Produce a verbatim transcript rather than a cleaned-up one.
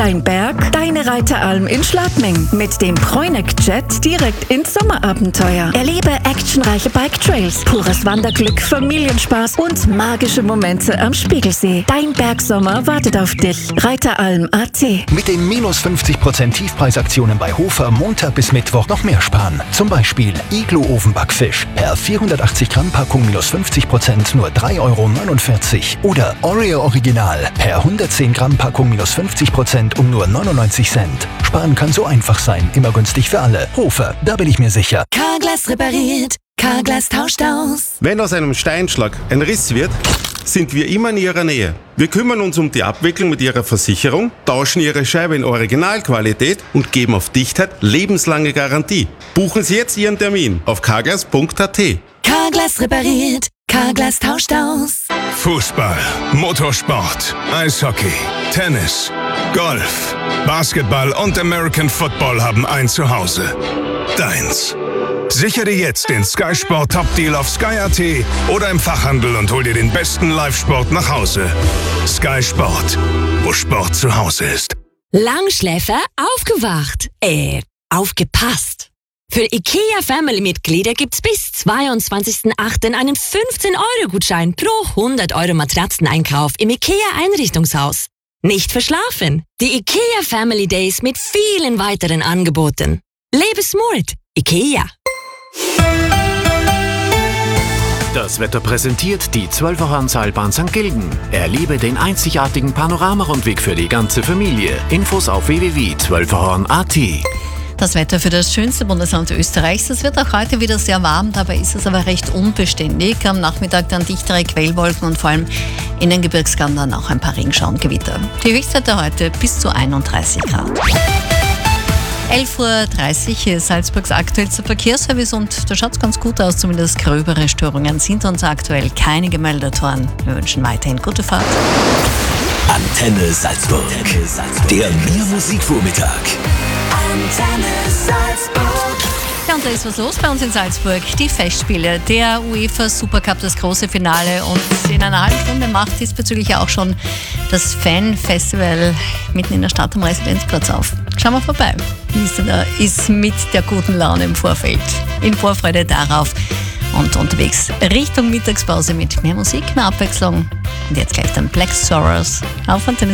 dein Berg, deine Reiteralm in Schladming. Mit dem Preuneck-Jet direkt ins Sommerabenteuer. Erlebe actionreiche Bike-Trails, pures Wanderglück, Familienspaß und magische Momente am Spiegelsee. Dein Bergsommer wartet auf dich. Reiteralm Punkt a t. Mit den minus fünfzig Prozent Tiefpreisaktionen bei Hofer Montag bis Mittwoch noch mehr sparen. Zum Beispiel Iglo-Ofenbackfisch per vierhundertachtzig Gramm Packung minus fünfzig Prozent nur drei Euro neunundvierzig. Oder Oreo Original per hundertzehn Gramm Packung minus fünfzig Prozent um nur neunundneunzig Cent. Sparen kann so einfach sein, immer günstig für alle. Hofer, da bin ich mir sicher. Carglass repariert, Carglass tauscht aus. Wenn aus einem Steinschlag ein Riss wird, sind wir immer in Ihrer Nähe. Wir kümmern uns um die Abwicklung mit Ihrer Versicherung, tauschen Ihre Scheibe in Originalqualität und geben auf Dichtheit lebenslange Garantie. Buchen Sie jetzt Ihren Termin auf carglass Punkt a t. Carglass repariert, Carglass tauscht aus. Fußball, Motorsport, Eishockey, Tennis, Golf, Basketball und American Football haben ein Zuhause. Deins. Sichere dir jetzt den Sky Sport Top Deal auf sky Punkt a t oder im Fachhandel und hol dir den besten Live-Sport nach Hause. Sky Sport, wo Sport zu Hause ist. Langschläfer aufgewacht. Äh, aufgepasst. Für IKEA Family-Mitglieder gibt's bis zweiundzwanzigsten achten einen fünfzehn Euro Gutschein pro hundert Euro Matratzeneinkauf im IKEA Einrichtungshaus. Nicht verschlafen. Die IKEA Family Days mit vielen weiteren Angeboten. Lebe smart. IKEA. Das Wetter präsentiert die zwölfer-Horn-Seilbahn Sankt Gilgen. Erlebe den einzigartigen Panoramarundweg für die ganze Familie. Infos auf w w w punkt zwölferhorn punkt a t. Das Wetter für das schönste Bundesland Österreichs. Es wird auch heute wieder sehr warm, dabei ist es aber recht unbeständig. Am Nachmittag dann dichtere Quellwolken und vor allem in den Gebirgsgraden dann auch ein paar Regenschauengewitter. Die Höchstwerte heute bis zu einunddreißig Grad. elf Uhr dreißig hier ist Salzburgs aktuellster Verkehrsservice und da schaut es ganz gut aus, zumindest gröbere Störungen sind uns aktuell keine gemeldet worden. Wir wünschen weiterhin gute Fahrt. Antenne Salzburg, Antenne Salzburg. Der Mehr-Musik-Vormittag. Antenne Salzburg. Ja, und da ist was los bei uns in Salzburg. Die Festspiele, der UEFA Supercup, das große Finale. Und in einer halben Stunde macht diesbezüglich auch schon das Fan-Festival mitten in der Stadt am Residenzplatz auf. Schauen wir vorbei. Lisa ist mit der guten Laune im Vorfeld. In Vorfreude darauf und unterwegs Richtung Mittagspause mit mehr Musik, mehr Abwechslung. Und jetzt gleich dann Black Sorrows auf Antenne